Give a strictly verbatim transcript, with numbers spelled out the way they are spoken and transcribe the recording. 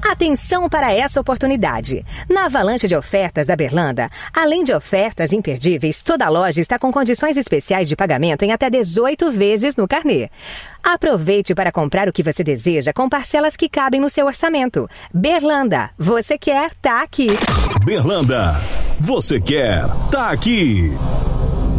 Atenção para essa oportunidade. Na avalanche de ofertas da Berlanda, além de ofertas imperdíveis, toda a loja está com condições especiais de pagamento em até dezoito vezes no carnê. Aproveite para comprar o que você deseja com parcelas que cabem no seu orçamento. Berlanda, você quer, tá aqui. Berlanda, você quer, tá aqui.